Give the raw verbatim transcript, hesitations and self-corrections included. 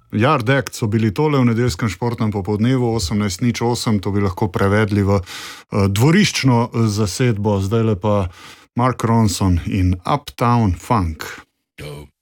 Yard Act so bili tole v nedeljskem športnem popoldnevu, osemnajst nič osem, to bi lahko prevedli v uh, dvoriščno zasedbo, zdaj pa Mark Ronson in Uptown Funk.